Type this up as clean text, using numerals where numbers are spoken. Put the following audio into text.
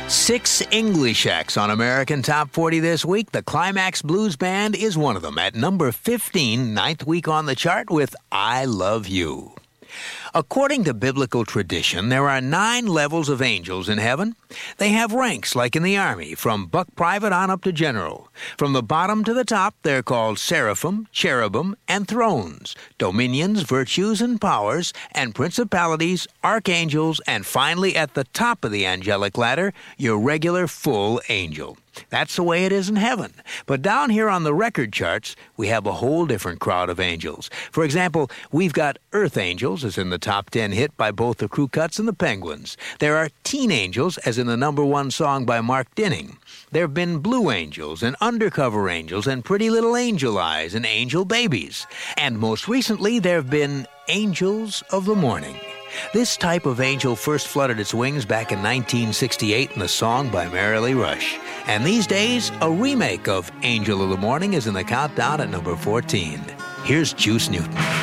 6 English acts on American Top 40 this week. The Climax Blues Band is one of them at number 15, 9th week on the chart with I Love You. According to biblical tradition, there are 9 levels of angels in heaven. They have ranks like in the Army, from buck private on up to general. From the bottom to the top, they're called seraphim, cherubim, and thrones, dominions, virtues, and powers, and principalities, archangels, and finally at the top of the angelic ladder, your regular full angel. That's the way it is in heaven. But down here on the record charts, we have a whole different crowd of angels. For example, we've got Earth Angels, as in the top 10 hit by both the Crew Cuts and the Penguins. There are Teen Angels, as in the number 1 song by Mark Dinning. There have been Blue Angels and Undercover Angels and Pretty Little Angel Eyes and Angel Babies. And most recently, there have been Angels of the Morning. This type of angel first fluttered its wings back in 1968 in a song by Merrily Rush. And these days, a remake of Angel of the Morning is in the countdown at number 14. Here's Juice Newton.